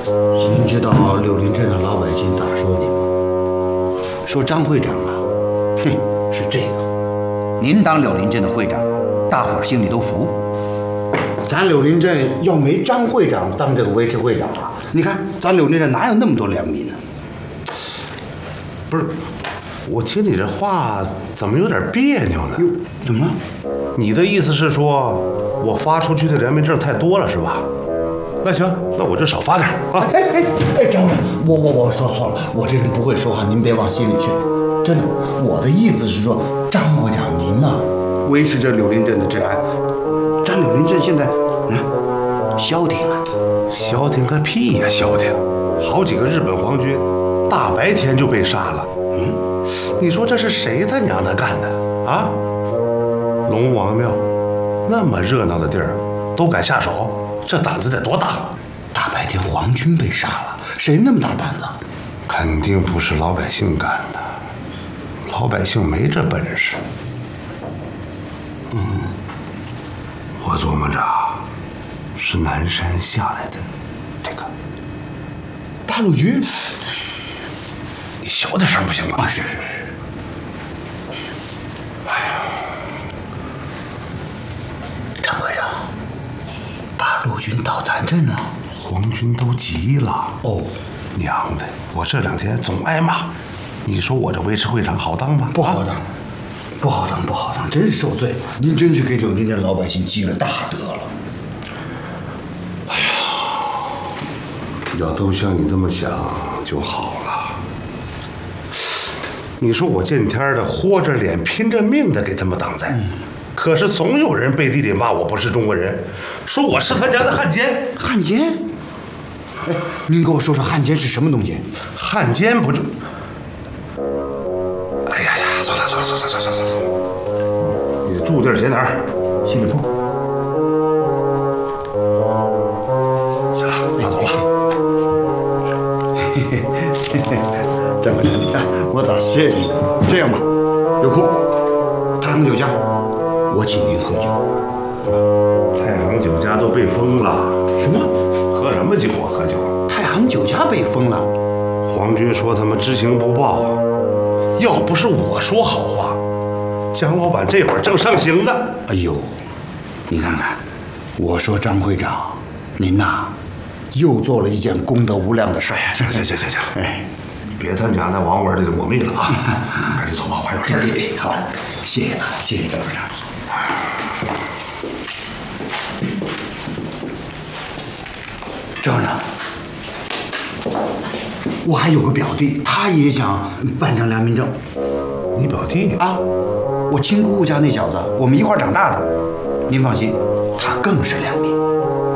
您知道柳林镇的老百姓咋说你吗？说张会长啊，哼，是这个。您当柳林镇的会长，大伙儿心里都服。咱柳林镇要没张会长当这个维持会长啊，你看咱柳林镇哪有那么多良民呢？ 不是，我听你这话怎么有点别扭呢？ 哟，怎么了？ 你的意思是说我发出去的良民证太多了是吧？那行，那我就少发点啊！ 张会长，我说错了，我这人不会说话，您别往心里去。真的，我的意思是说，张会长您呢，维持着柳林镇的治安，咱柳林镇现在消停啊！ 消停个屁呀，消停！好几个日本皇军大白天就被杀了。你说这是谁他娘的干的啊？龙王庙那么热闹的地儿都敢下手，这胆子得多大？ 大白天皇军被杀了，谁那么大胆子？ 肯定不是老百姓干的，老百姓没这本事。我琢磨着是南山下来的这个大陆局。 你小点声不行吗？ 啊，是。张会长，八路军到咱镇了。 皇军都急了。 哦， 娘的，我这2天总挨骂，你说我这维持会长好当吗？ 不好当，不好当，不好当，真是受罪了。您真是给柳林镇老百姓积了大德了。 要都像你这么想就好了。你说我见天的豁着脸拼着命的给他们挡灾，可是总有人背地里骂我不是中国人，说我是他娘的汉奸。 汉奸？哎，您给我说说汉奸是什么东西？ 汉奸不就……哎呀呀，算了，你住地儿写哪儿？ 心里铺。 行了，拿走了。 张会长，你看我咋谢你？这样吧，有空，太行酒家，我请您喝酒。 太行酒家都被封了。 什么？ 喝什么酒啊？喝酒？ 太行酒家被封了。 皇军说他们知情不报，要不是我说好话，蒋老板这会儿正上刑呢。 哎呦，你看看，我说张会长，您呐，又做了一件功德无量的事。 行， 哎， 别他娘的王文的抹灭了啊！赶紧走吧，我还有事儿。 好，谢谢啊，谢谢张会长。张会长，我还有个表弟，他也想办张良民证。 你表弟啊，我亲姑姑家那小子，我们一块儿长大的。您放心，他更是良民。